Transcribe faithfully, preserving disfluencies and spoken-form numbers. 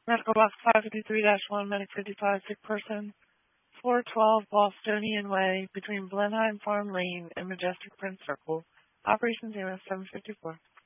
Medical box five fifty-three dash one, Medic fifty-five, sick person, four twelve Bostonian Way, between Blenheim Farm Lane and Majestic Prince Circle. Operations A M S seven fifty-four.